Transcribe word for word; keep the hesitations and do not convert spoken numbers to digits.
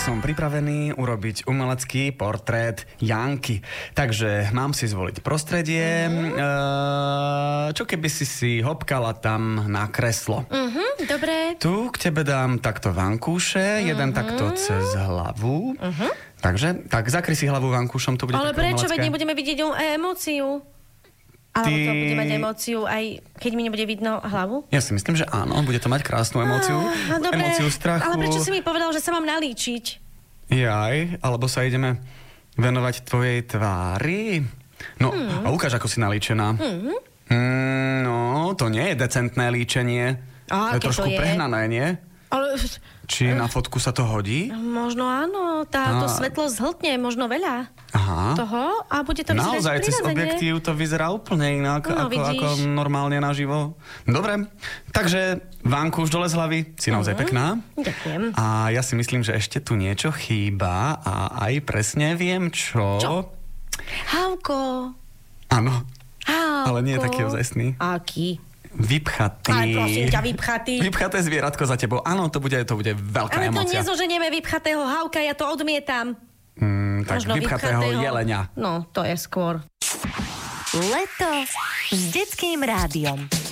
som pripravený urobiť umelecký portrét Janky. Takže mám si zvoliť prostredie. Mm. Uh, čo keby si si hopkala tam na kreslo? Mhm, dobre. Tu k tebe dám takto vankúše, mm-hmm. jeden takto cez hlavu. Mm-hmm. Takže, tak zakry si hlavu vankúšom, to bude Ale také prečo? umelecké. Veď nebudeme vidieť emóciu. Alebo Ty... to bude mať emóciu aj keď mi nebude vidno hlavu? Ja si myslím, že áno, bude to mať krásnu emóciu. Ah, dobre, emóciu strachu. ale prečo si mi povedal, že sa mám nalíčiť? Jaj, alebo sa ideme venovať tvojej tvári? No, hmm. a ukáž, ako si nalíčená. Hmm. Mm, no, to nie je decentné líčenie. A, to je trošku to je? prehnané, nie? Ale... Či na fotku sa to hodí? Možno áno, táto A... svetlo zhltne možno veľa Aha. toho a bude to vyzerať Naozaj, cez prirodzene. objektív to vyzerá úplne inak, No, ako, ako normálne naživo. Dobre, takže Vánku už dole z hlavy, si naozaj Mhm. pekná. Ďakujem. A ja si myslím, že ešte tu niečo chýba a aj presne viem, čo. Čo? Hávko. Áno, Hávko. ale nie je taký ozajstný. Aký? Vypchatý. Ale prosím ťa, vypchatý. Vypchaté zvieratko za tebou. Áno, to bude, to bude veľká Ale to emócia. nezoženieme vypchatého hávka, ja to odmietam. Mm, tak Možno vypchatého, vypchatého jelenia. No, to je skôr. Leto s detským rádiom.